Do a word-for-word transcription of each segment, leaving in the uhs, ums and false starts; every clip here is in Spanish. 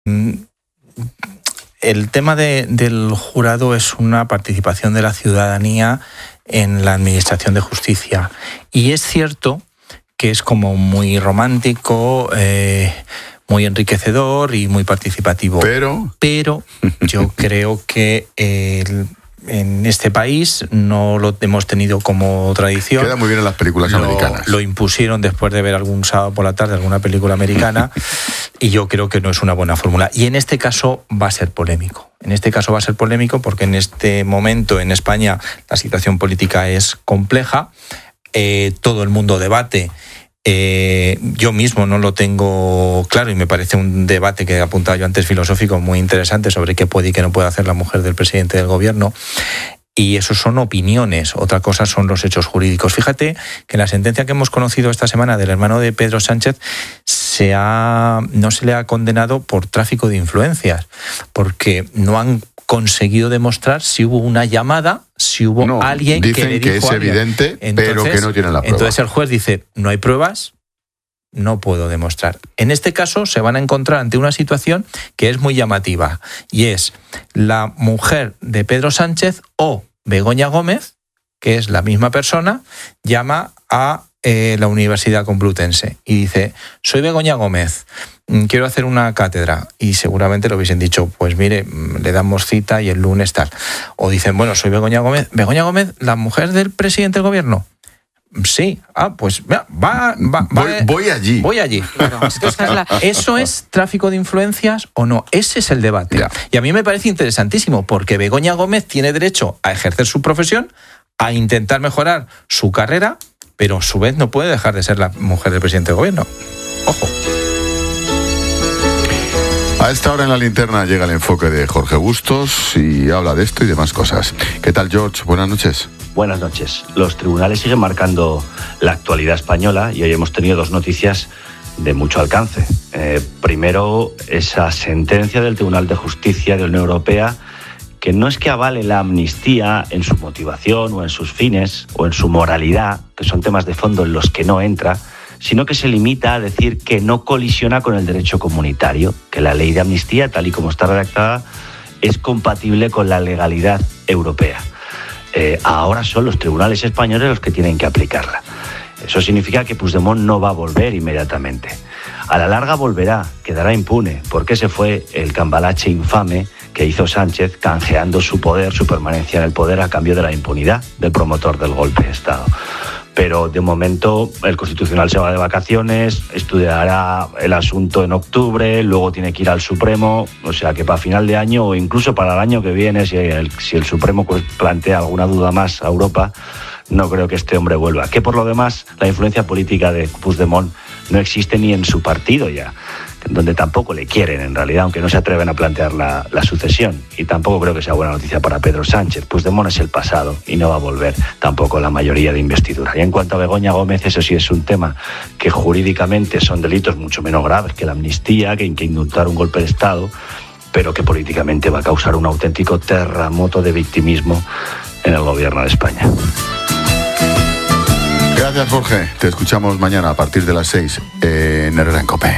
El tema de, del jurado es una participación de la ciudadanía en la administración de justicia. Y es cierto que es como muy romántico, eh, muy enriquecedor y muy participativo. Pero, Pero yo creo que el... en este país no lo hemos tenido como tradición. Queda muy bien en las películas lo, americanas. Lo impusieron después de ver algún sábado por la tarde alguna película americana y yo creo que no es una buena fórmula. Y en este caso va a ser polémico. En este caso va a ser polémico porque en este momento en España la situación política es compleja. Eh, todo el mundo debate. Eh, yo mismo no lo tengo claro y me parece un debate que he apuntado yo antes filosófico muy interesante sobre qué puede y qué no puede hacer la mujer del presidente del gobierno. Y eso son opiniones, otra cosa son los hechos jurídicos. Fíjate que en la sentencia que hemos conocido esta semana del hermano de Pedro Sánchez se ha, no se le ha condenado por tráfico de influencias, porque no han conseguido demostrar si hubo una llamada, si hubo no, alguien que le dijo que es a alguien. evidente, Entonces, pero que no tiene la prueba. Entonces el juez dice, no hay pruebas, no puedo demostrar. En este caso se van a encontrar ante una situación que es muy llamativa y es la mujer de Pedro Sánchez o Begoña Gómez, que es la misma persona, llama a eh, la Universidad Complutense y dice, soy Begoña Gómez, quiero hacer una cátedra, y seguramente lo hubiesen dicho, pues mire, le damos cita y el lunes tal. O dicen, bueno, soy Begoña Gómez, Begoña Gómez, la mujer del presidente del gobierno. Sí, ah, pues va, va, va voy, voy allí. Voy allí. Claro, es que esa es la... ¿Eso es tráfico de influencias o no? Ese es el debate. Ya. Y a mí me parece interesantísimo, porque Begoña Gómez tiene derecho a ejercer su profesión, a intentar mejorar su carrera, pero a su vez no puede dejar de ser la mujer del presidente del gobierno. Ojo. A esta hora en la linterna llega el enfoque de Jorge Bustos y habla de esto y demás cosas. ¿Qué tal, George? Buenas noches. Buenas noches. Los tribunales siguen marcando la actualidad española y hoy hemos tenido dos noticias de mucho alcance. Eh, primero, esa sentencia del Tribunal de Justicia de la Unión Europea que no es que avale la amnistía en su motivación o en sus fines o en su moralidad, que son temas de fondo en los que no entra, sino que se limita a decir que no colisiona con el derecho comunitario, que la ley de amnistía, tal y como está redactada, es compatible con la legalidad europea. Eh, ahora son los tribunales españoles los que tienen que aplicarla. Eso significa que Puigdemont no va a volver inmediatamente. A la larga volverá, quedará impune, porque ese fue el cambalache infame que hizo Sánchez canjeando su poder, su permanencia en el poder a cambio de la impunidad del promotor del golpe de Estado. Pero de momento el Constitucional se va de vacaciones, estudiará el asunto en octubre, luego tiene que ir al Supremo, o sea que para final de año o incluso para el año que viene, si el, si el Supremo pues, plantea alguna duda más a Europa, no creo que este hombre vuelva. Que por lo demás, la influencia política de Puigdemont no existe ni en su partido ya, donde tampoco le quieren en realidad, aunque no se atreven a plantear la, la sucesión. Y tampoco creo que sea buena noticia para Pedro Sánchez. Puigdemont es el pasado y no va a volver tampoco la mayoría de investidura. Y en cuanto a Begoña Gómez, eso sí es un tema que jurídicamente son delitos mucho menos graves que la amnistía, que, que indultar un golpe de Estado, pero que políticamente va a causar un auténtico terremoto de victimismo en el gobierno de España. Gracias, Jorge. Te escuchamos mañana a partir de las seis en Herrera en COPE.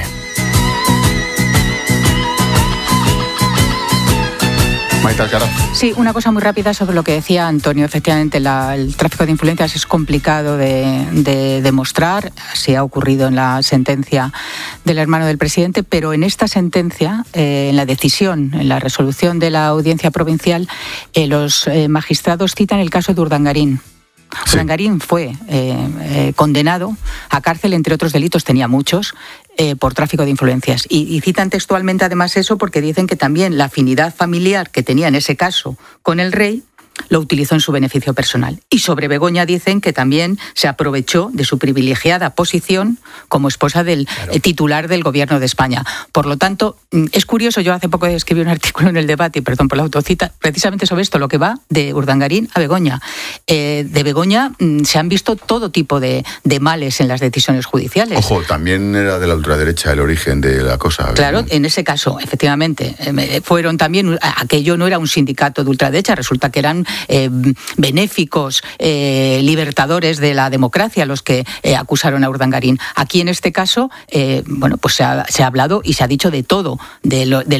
Maite Alcaraz. Sí, una cosa muy rápida sobre lo que decía Antonio. Efectivamente, la, el tráfico de influencias es complicado de, de demostrar. Así ha ocurrido en la sentencia del hermano del presidente, pero en esta sentencia, eh, en la decisión, en la resolución de la audiencia provincial, eh, los eh, magistrados citan el caso de Urdangarín. Sí. Urdangarín fue eh, eh, condenado a cárcel, entre otros delitos, tenía muchos, eh, por tráfico de influencias. Y, y citan textualmente además eso porque dicen que también la afinidad familiar que tenía en ese caso con el rey lo utilizó en su beneficio personal. Y sobre Begoña dicen que también se aprovechó de su privilegiada posición como esposa del claro. eh, titular del gobierno de España. Por lo tanto, es curioso, yo hace poco escribí un artículo en El Debate, perdón por la autocita, precisamente sobre esto, lo que va de Urdangarín a Begoña. Eh, de Begoña mm, se han visto todo tipo de, de males en las decisiones judiciales. Ojo, también era de la ultraderecha el origen de la cosa. Claro, ¿no? En ese caso, efectivamente. Eh, fueron también, aquello no era un sindicato de ultraderecha, resulta que eran Eh, benéficos eh, libertadores de la democracia los que eh, acusaron a Urdangarín. Aquí en este caso, eh, bueno, pues se ha, se ha hablado y se ha dicho de todo, de lo, de